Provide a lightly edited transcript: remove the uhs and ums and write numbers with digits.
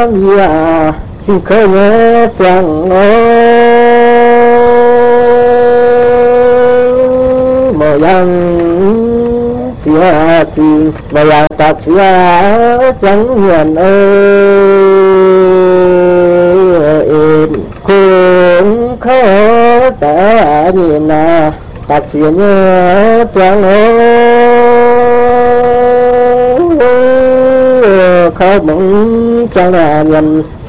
nhà khơi nhớ chẳng mà yang chia chi mà yang tập chia chẳng hiền cũng khó ta nhìn là tập chia nhớ chẳng khó mong chẳng là nhân